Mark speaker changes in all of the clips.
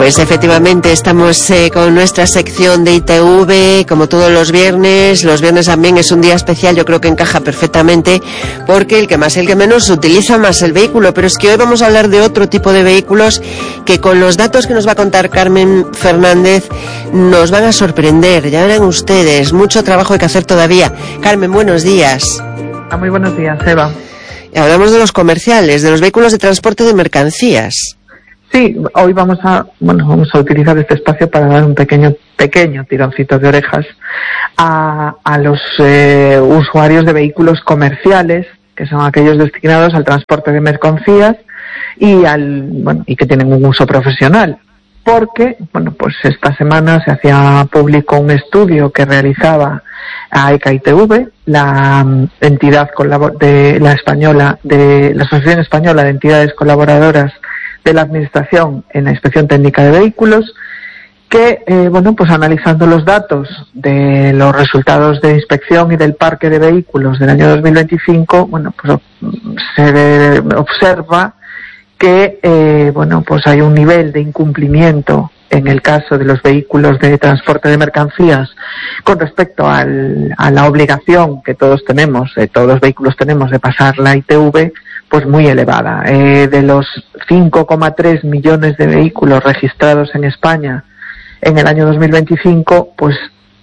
Speaker 1: Pues efectivamente estamos con nuestra sección de ITV, como todos los viernes. Los viernes también es un día especial, yo creo que encaja perfectamente, porque el que más, el que menos utiliza más el vehículo. Pero es que hoy vamos a hablar de otro tipo de vehículos que con los datos que nos va a contar Carmen Fernández nos van a sorprender. Ya verán ustedes, mucho trabajo hay que hacer todavía. Carmen, buenos días.
Speaker 2: Muy buenos días, Eva.
Speaker 1: Hablamos de los comerciales, de los vehículos de transporte de mercancías.
Speaker 2: Sí, hoy vamos a utilizar este espacio para dar un pequeño tironcito de orejas a los usuarios de vehículos comerciales, que son aquellos destinados al transporte de mercancías y que tienen un uso profesional. Porque, pues esta semana se hacía público un estudio que realizaba AECA ITV, la entidad de la Asociación Española de Entidades Colaboradoras de la Administración en la Inspección Técnica de Vehículos, que, analizando los datos de los resultados de inspección y del parque de vehículos del año 2025, se observa que, hay un nivel de incumplimiento en el caso de los vehículos de transporte de mercancías con respecto a la obligación que todos los vehículos tenemos de pasar la ITV, pues muy elevada. De los 5,3 millones de vehículos registrados en España en el año 2025, pues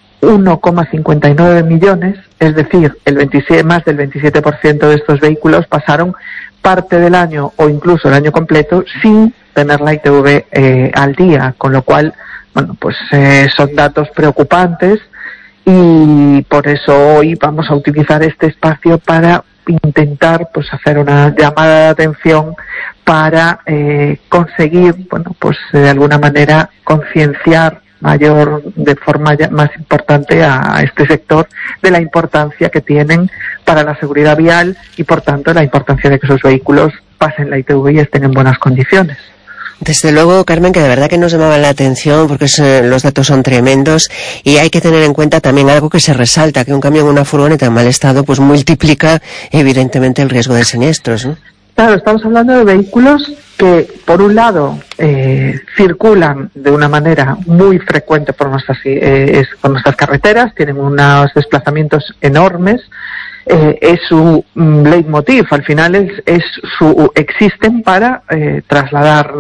Speaker 2: 1,59 millones, es decir, más del 27% de estos vehículos pasaron parte del año o incluso el año completo sin tener la ITV al día, con lo cual, son datos preocupantes y por eso hoy vamos a utilizar este espacio para intentar hacer una llamada de atención para conseguir de alguna manera concienciar de forma más importante a este sector de la importancia que tienen para la seguridad vial y por tanto la importancia de que esos vehículos pasen la ITV y estén en buenas condiciones.
Speaker 1: Desde luego, Carmen, que de verdad que nos llamaba la atención porque los datos son tremendos y hay que tener en cuenta también algo que se resalta, que un camión o una furgoneta en mal estado pues multiplica evidentemente el riesgo de siniestros, ¿no?
Speaker 2: Claro, estamos hablando de vehículos que, por un lado, circulan de una manera muy frecuente por nuestras carreteras, tienen unos desplazamientos enormes, es su leitmotiv, al final existen para trasladar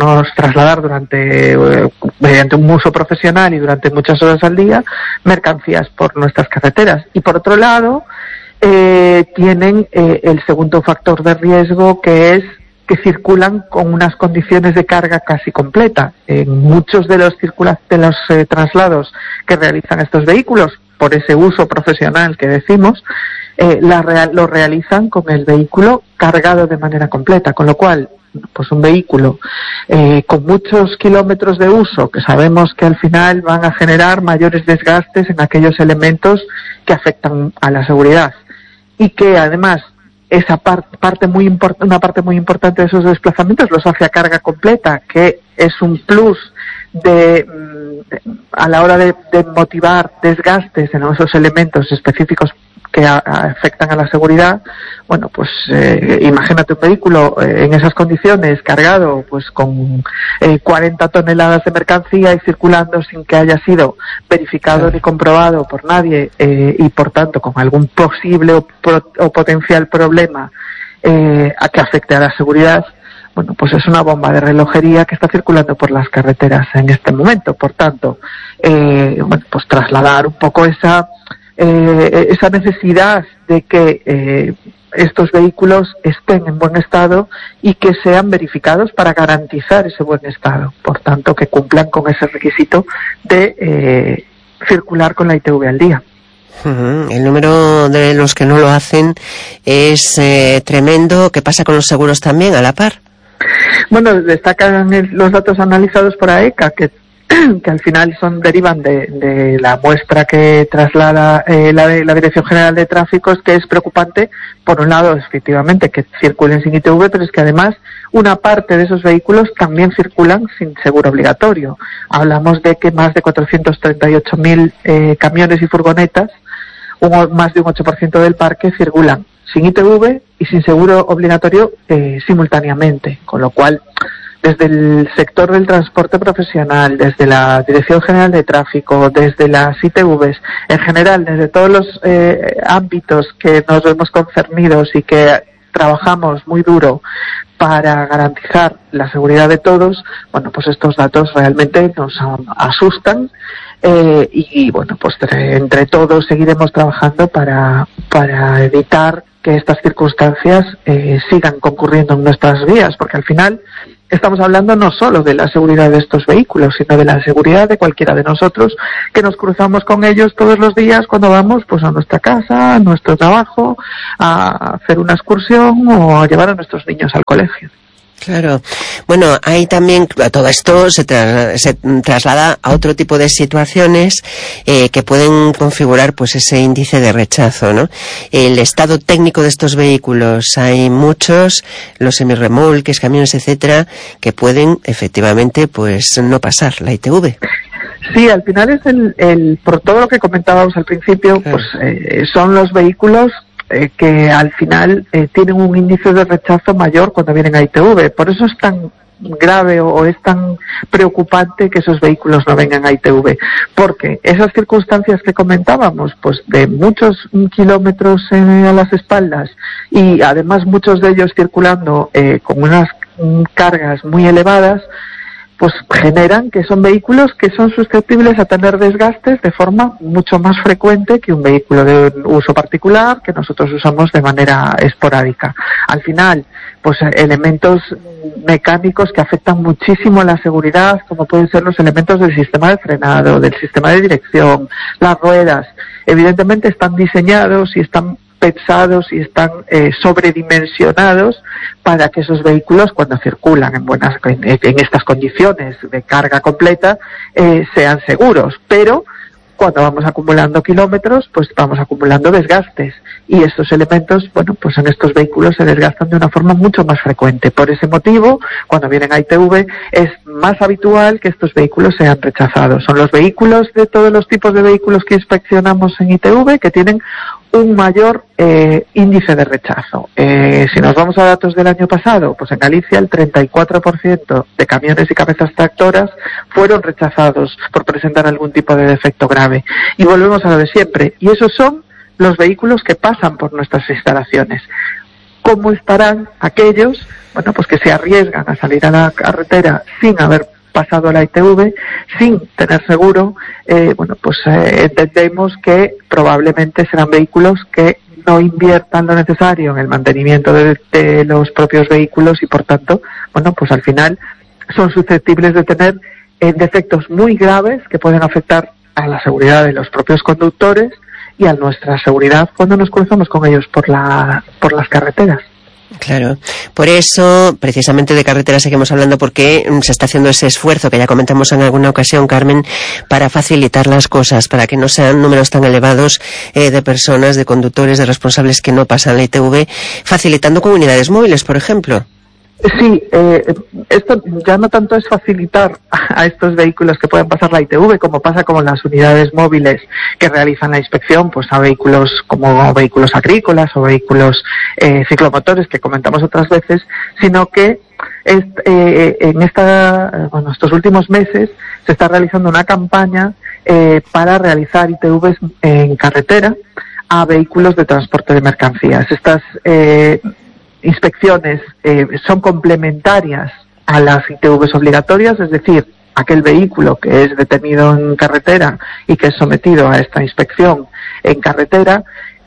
Speaker 2: mediante un uso profesional y durante muchas horas al día, mercancías por nuestras carreteras. Y por otro lado, tienen el segundo factor de riesgo, que es que circulan con unas condiciones de carga casi completa. En muchos de los traslados que realizan estos vehículos, por ese uso profesional que decimos, lo realizan con el vehículo cargado de manera completa, con lo cual, un vehículo con muchos kilómetros de uso, que sabemos que al final van a generar mayores desgastes en aquellos elementos que afectan a la seguridad y que además esa una parte muy importante de esos desplazamientos los hace a carga completa, que es un plus a la hora de motivar desgastes en esos elementos específicos que afectan a la seguridad. Imagínate un vehículo en esas condiciones cargado con 40 toneladas de mercancía y circulando sin que haya sido verificado ni comprobado por nadie y por tanto con algún posible o potencial problema a que afecte a la seguridad. Es una bomba de relojería que está circulando por las carreteras en este momento. Por tanto, trasladar un poco esa necesidad de que estos vehículos estén en buen estado y que sean verificados para garantizar ese buen estado. Por tanto, que cumplan con ese requisito de circular con la ITV al día.
Speaker 1: El número de los que no lo hacen es tremendo. ¿Qué pasa con los seguros también, a la par?
Speaker 2: Destacan los datos analizados por AECA que al final derivan de la muestra que traslada la Dirección General de Tráfico, que es preocupante, por un lado, efectivamente, que circulen sin ITV, pero es que además una parte de esos vehículos también circulan sin seguro obligatorio. Hablamos de que más de 438.000 camiones y furgonetas, más de un 8% del parque, circulan sin ITV y sin seguro obligatorio simultáneamente, con lo cual desde el sector del transporte profesional, desde la Dirección General de Tráfico, desde las ITVs, en general, desde todos los ámbitos que nos vemos concernidos y que trabajamos muy duro para garantizar la seguridad de todos, bueno, pues estos datos realmente nos asustan. Y bueno, pues entre todos seguiremos trabajando para evitar que estas circunstancias sigan concurriendo en nuestras vías, porque al final estamos hablando no solo de la seguridad de estos vehículos, sino de la seguridad de cualquiera de nosotros que nos cruzamos con ellos todos los días cuando vamos pues a nuestra casa, a nuestro trabajo, a hacer una excursión o a llevar a nuestros niños al colegio.
Speaker 1: Claro. Bueno, ahí también todo esto se traslada a otro tipo de situaciones que pueden configurar pues ese índice de rechazo, ¿no? El estado técnico de estos vehículos, hay muchos, los semirremolques, camiones, etcétera, que pueden efectivamente pues no pasar la ITV.
Speaker 2: Sí, al final es por todo lo que comentábamos al principio, claro. Pues son los vehículos que al final tienen un índice de rechazo mayor cuando vienen a ITV. Por eso es tan grave o es tan preocupante que esos vehículos no vengan a ITV, porque esas circunstancias que comentábamos, pues de muchos kilómetros a las espaldas y además muchos de ellos circulando con unas cargas muy elevadas, pues generan que son vehículos que son susceptibles a tener desgastes de forma mucho más frecuente que un vehículo de uso particular que nosotros usamos de manera esporádica. Al final, pues elementos mecánicos que afectan muchísimo a la seguridad, como pueden ser los elementos del sistema de frenado, del sistema de dirección, las ruedas, evidentemente están diseñados y están pensados y están sobredimensionados para que esos vehículos, cuando circulan en estas condiciones de carga completa, sean seguros. Pero cuando vamos acumulando kilómetros, pues vamos acumulando desgastes. Y estos elementos, bueno, pues en estos vehículos se desgastan de una forma mucho más frecuente. Por ese motivo, cuando vienen a ITV, es más habitual que estos vehículos sean rechazados. Son los vehículos de todos los tipos de vehículos que inspeccionamos en ITV que tienen un mayor índice de rechazo. Si nos vamos a datos del año pasado, pues en Galicia el 34% de camiones y cabezas tractoras fueron rechazados por presentar algún tipo de defecto grave. Y volvemos a lo de siempre. Y esos son los vehículos que pasan por nuestras instalaciones. ¿Cómo estarán aquellos, bueno, pues que se arriesgan a salir a la carretera sin haber pasado la ITV, sin tener seguro? Bueno, pues entendemos que probablemente serán vehículos que no inviertan lo necesario en el mantenimiento de los propios vehículos y por tanto, bueno, pues al final son susceptibles de tener defectos muy graves que pueden afectar a la seguridad de los propios conductores y a nuestra seguridad cuando nos cruzamos con ellos por las carreteras.
Speaker 1: Claro, por eso, precisamente de carretera seguimos hablando porque se está haciendo ese esfuerzo que ya comentamos en alguna ocasión, Carmen, para facilitar las cosas, para que no sean números tan elevados de personas, de conductores, de responsables que no pasan la ITV, facilitando con unidades móviles, por ejemplo.
Speaker 2: Sí, esto ya no tanto es facilitar a estos vehículos que puedan pasar la ITV, como pasa con las unidades móviles que realizan la inspección, pues a vehículos como vehículos agrícolas o vehículos ciclomotores que comentamos otras veces, sino que en estos últimos meses se está realizando una campaña para realizar ITVs en carretera a vehículos de transporte de mercancías. Estas inspecciones son complementarias a las ITVs obligatorias, es decir, aquel vehículo que es detenido en carretera y que es sometido a esta inspección en carretera,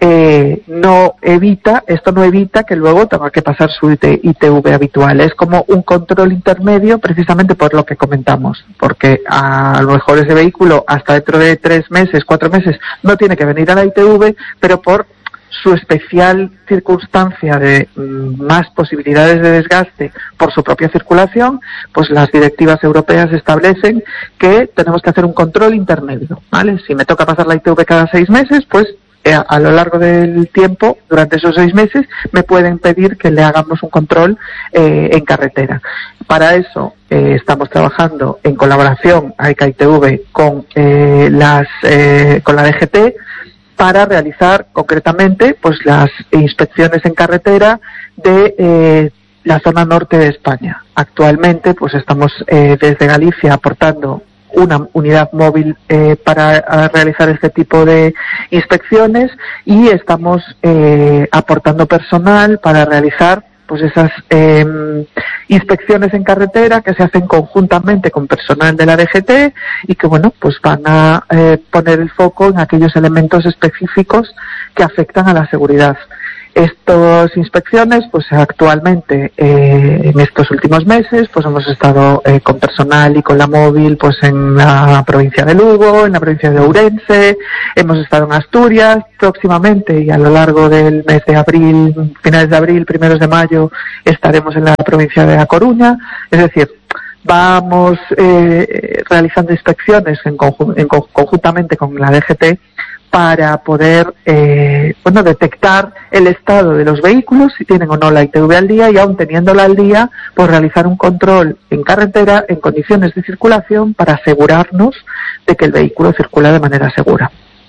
Speaker 2: no evita que luego tenga que pasar su ITV habitual. Es como un control intermedio precisamente por lo que comentamos, porque a lo mejor ese vehículo hasta dentro de 3 meses, 4 meses no tiene que venir a la ITV, pero por su especial circunstancia de más posibilidades de desgaste por su propia circulación, pues las directivas europeas establecen que tenemos que hacer un control intermedio, ¿vale? Si me toca pasar la ITV cada 6 meses, pues a lo largo del tiempo, durante esos 6 meses, me pueden pedir que le hagamos un control en carretera. Para eso estamos trabajando en colaboración AECA-ITV con la DGT, para realizar concretamente pues las inspecciones en carretera de la zona norte de España. Actualmente, pues estamos desde Galicia aportando una unidad móvil para realizar este tipo de inspecciones, y estamos aportando personal para realizar pues esas inspecciones en carretera que se hacen conjuntamente con personal de la DGT y que, bueno, pues van a poner el foco en aquellos elementos específicos que afectan a la seguridad. Estas inspecciones, pues actualmente, en estos últimos meses, pues hemos estado con personal y con la móvil, pues en la provincia de Lugo, en la provincia de Ourense, hemos estado en Asturias. Próximamente y a lo largo del mes de abril, finales de abril, primeros de mayo, estaremos en la provincia de A Coruña. Es decir, vamos realizando inspecciones conjuntamente con la DGT para poder detectar el estado de los vehículos, si tienen o no la ITV al día, y aún teniéndola al día, pues realizar un control en carretera en condiciones de circulación para asegurarnos de que el vehículo circula de manera segura.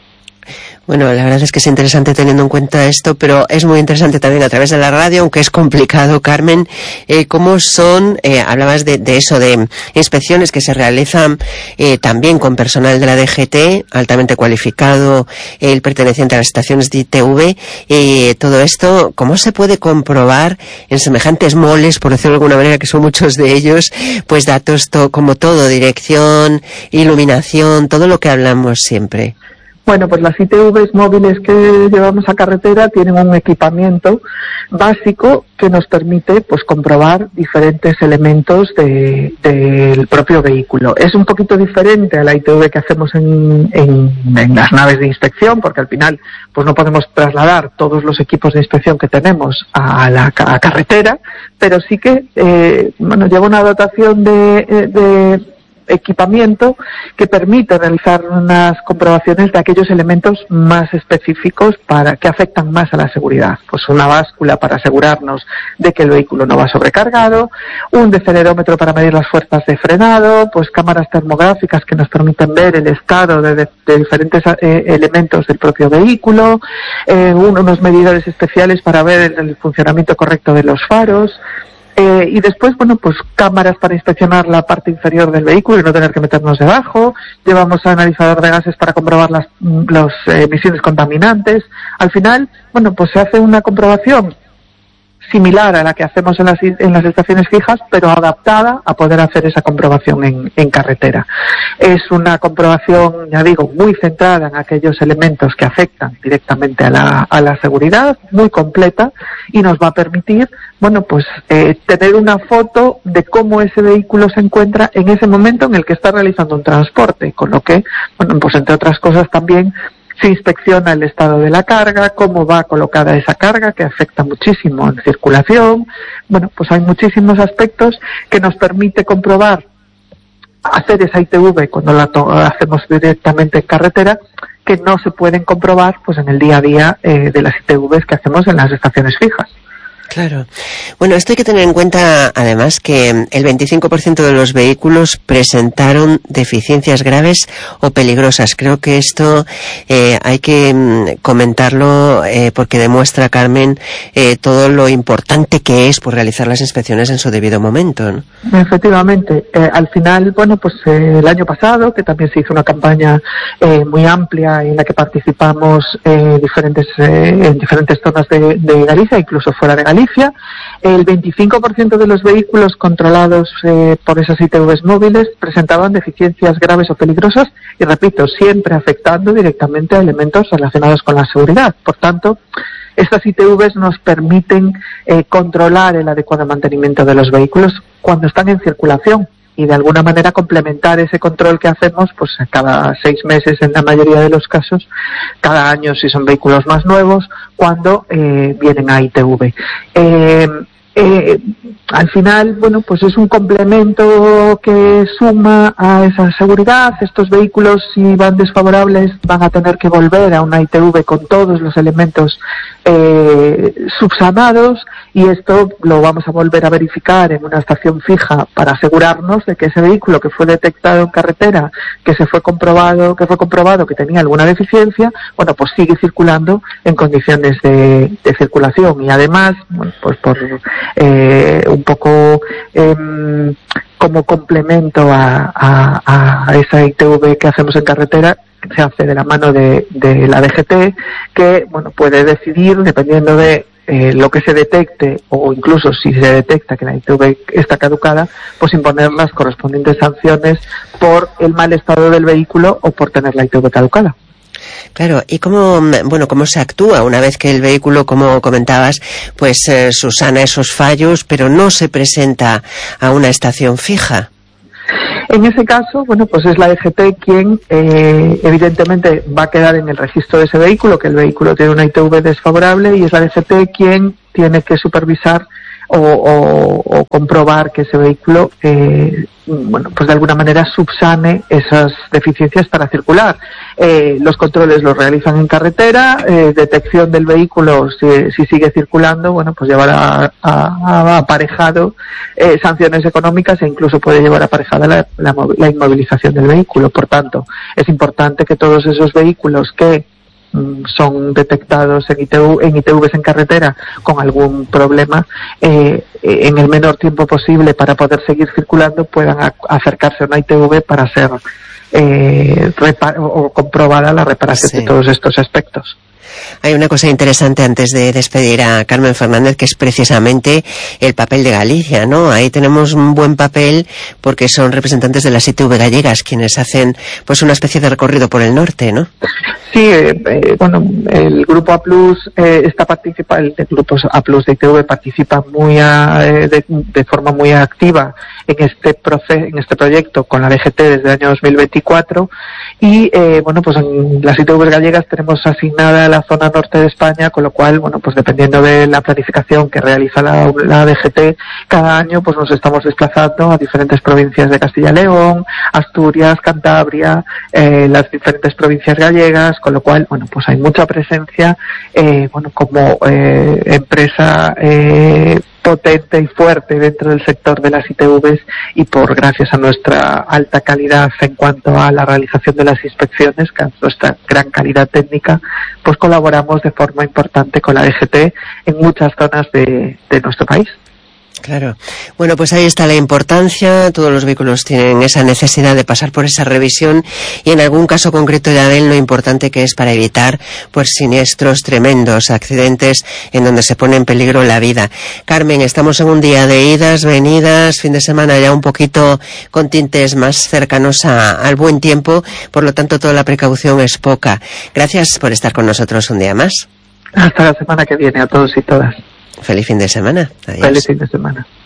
Speaker 1: Bueno, la verdad es que es interesante teniendo en cuenta esto, pero es muy interesante también a través de la radio, aunque es complicado, Carmen, cómo son, hablabas de eso, de inspecciones que se realizan también con personal de la DGT, altamente cualificado, el perteneciente a las estaciones de ITV, todo esto, ¿cómo se puede comprobar en semejantes moles, por decirlo de alguna manera, que son muchos de ellos, pues datos como todo, dirección, iluminación, todo lo que hablamos siempre?
Speaker 2: Bueno, pues las ITVs móviles que llevamos a carretera tienen un equipamiento básico que nos permite pues comprobar diferentes elementos del propio vehículo. Es un poquito diferente a la ITV que hacemos en las naves de inspección, porque al final pues no podemos trasladar todos los equipos de inspección que tenemos a la carretera, pero sí que lleva una dotación de equipamiento que permite realizar unas comprobaciones de aquellos elementos más específicos que afectan más a la seguridad. Pues una báscula para asegurarnos de que el vehículo no va sobrecargado, un decelerómetro para medir las fuerzas de frenado, pues cámaras termográficas que nos permiten ver el estado de diferentes elementos del propio vehículo, unos medidores especiales para ver el funcionamiento correcto de los faros. Y después, pues cámaras para inspeccionar la parte inferior del vehículo y no tener que meternos debajo. Llevamos analizador de gases para comprobar las emisiones contaminantes. Al final, pues se hace una comprobación similar a la que hacemos en las estaciones fijas, pero adaptada a poder hacer esa comprobación en carretera. Es una comprobación, ya digo, muy centrada en aquellos elementos que afectan directamente a la seguridad, muy completa, y nos va a permitir, tener una foto de cómo ese vehículo se encuentra en ese momento en el que está realizando un transporte, con lo que, entre otras cosas también, se inspecciona el estado de la carga, cómo va colocada esa carga, que afecta muchísimo en circulación. Hay muchísimos aspectos que nos permite comprobar, hacer esa ITV cuando la hacemos directamente en carretera, que no se pueden comprobar en el día a día de las ITVs que hacemos en las estaciones fijas.
Speaker 1: Claro. Bueno, esto hay que tener en cuenta, además, que el 25% de los vehículos presentaron deficiencias graves o peligrosas. Creo que esto hay que comentarlo porque demuestra, Carmen, todo lo importante que es realizar las inspecciones en su debido momento, ¿no?
Speaker 2: Efectivamente. Al final, el año pasado, que también se hizo una campaña muy amplia en la que participamos en diferentes zonas de Galicia, incluso fuera de Galicia, el 25% de los vehículos controlados por esas ITVs móviles presentaban deficiencias graves o peligrosas y, repito, siempre afectando directamente a elementos relacionados con la seguridad. Por tanto, estas ITVs nos permiten controlar el adecuado mantenimiento de los vehículos cuando están en circulación y de alguna manera complementar ese control que hacemos cada 6 meses en la mayoría de los casos, cada año si son vehículos más nuevos, cuando vienen a ITV. Al final, es un complemento que suma a esa seguridad. Estos vehículos, si van desfavorables, van a tener que volver a una ITV con todos los elementos subsanados, y esto lo vamos a volver a verificar en una estación fija para asegurarnos de que ese vehículo que fue detectado en carretera, que fue comprobado que tenía alguna deficiencia, sigue circulando en condiciones de circulación. Y además, por un poco como complemento a esa ITV que hacemos en carretera, se hace de la mano de la DGT, que bueno, puede decidir, dependiendo de lo que se detecte, o incluso si se detecta que la ITV está caducada, pues imponer las correspondientes sanciones por el mal estado del vehículo o por tener la ITV caducada.
Speaker 1: Claro, ¿y cómo se actúa una vez que el vehículo, como comentabas, pues subsana esos fallos, pero no se presenta a una estación fija?
Speaker 2: En ese caso, bueno, pues es la DGT quien evidentemente va a quedar en el registro de ese vehículo, que el vehículo tiene una ITV desfavorable, y es la DGT quien tiene que supervisar o comprobar que ese vehículo, bueno, pues de alguna manera subsane esas deficiencias para circular. Los controles los realizan en carretera, detección del vehículo si sigue circulando, bueno, pues llevará aparejado sanciones económicas, e incluso puede llevar aparejada la inmovilización del vehículo. Por tanto, es importante que todos esos vehículos que son detectados en ITVs en carretera con algún problema, en el menor tiempo posible, para poder seguir circulando, puedan acercarse a una ITV para ser comprobada la reparación de todos estos aspectos.
Speaker 1: Hay una cosa interesante antes de despedir a Carmen Fernández, que es precisamente el papel de Galicia, ¿no? Ahí tenemos un buen papel porque son representantes de las ITV gallegas quienes hacen pues una especie de recorrido por el norte, ¿no?
Speaker 2: Sí, bueno, el grupo A+, el grupo A+ de ITV participa de forma muy activa en este proyecto con la DGT desde el año 2024, y bueno, pues en las ITV gallegas tenemos asignada la zona norte de España, con lo cual, bueno, pues dependiendo de la planificación que realiza la DGT cada año, pues nos estamos desplazando a diferentes provincias de Castilla y León, Asturias, Cantabria, las diferentes provincias gallegas, con lo cual, bueno, pues hay mucha presencia, bueno, como empresa potente y fuerte dentro del sector de las ITVs, y gracias a nuestra alta calidad en cuanto a la realización de las inspecciones, que a nuestra gran calidad técnica, pues colaboramos de forma importante con la DGT en muchas zonas de nuestro país.
Speaker 1: Claro. Bueno, pues ahí está la importancia. Todos los vehículos tienen esa necesidad de pasar por esa revisión, y en algún caso concreto ya ven lo importante que es para evitar pues siniestros tremendos, accidentes en donde se pone en peligro la vida. Carmen, estamos en un día de idas, venidas, fin de semana ya un poquito con tintes más cercanos al buen tiempo, por lo tanto toda la precaución es poca. Gracias por estar con nosotros un día más.
Speaker 2: Hasta la semana que viene a todos y todas.
Speaker 1: Feliz fin de semana. Adiós.
Speaker 2: Feliz fin de semana.